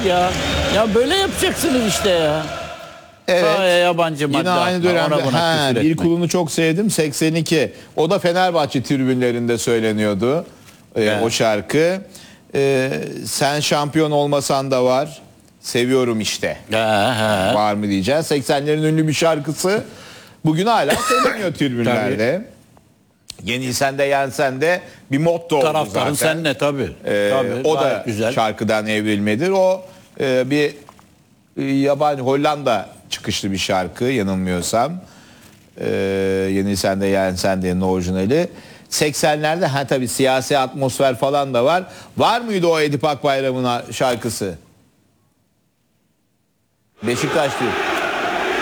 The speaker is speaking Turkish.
ya. Ya böyle yapacaksınız işte ya. Evet. Sahaya yabancı madde Yine aynı atma, dönemde ona buna küfür bir etmek. kulunu çok sevdim 82. O da Fenerbahçe tribünlerinde söyleniyordu. O şarkı. Sen şampiyon olmasan da var. Seviyorum işte. Var mı diyeceğiz. 80'lerin ünlü bir şarkısı. Bugün hala söyleniyor tribünlerde. Yenilsen de yensen de bir motto oldu Taraftarın zaten. seninle tabii. Tabii, O da gayet güzel. şarkıdan evrilmedir. O bir yabancı Hollanda çıkışlı bir şarkı yanılmıyorsam. Yenilsen de yensen de orijinali. 80'lerde tabii siyasi atmosfer falan da var. Var mıydı o Edip Akbayram'ın şarkısı? Beşiktaş diyor.